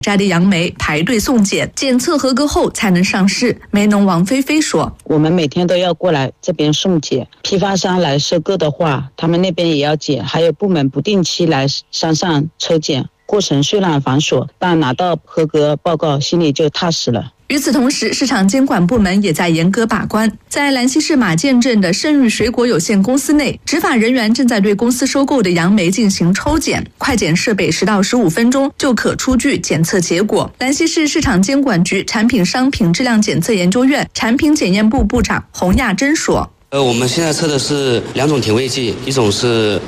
摘的杨梅排队送检，检测合格后才能上市。梅农王菲菲说：“ 我们每天都要过来这边送检，批发商来收购的话，他们那边也要检，还有部门不定期来山上抽检。过程虽然繁琐，但拿到合格报告，心里就踏实了。” 与此同时，市场监管部门也在严格把关。在兰溪市马建镇的盛裕水果有限公司内，执法人员正在对公司收购的杨梅进行抽检，快检设备10到15分钟就可出具检测结果。兰溪市市场监管局产品商品质量检测研究院产品检验部部长洪亚珍说：“ 我们现在测的是2种甜味剂，一种是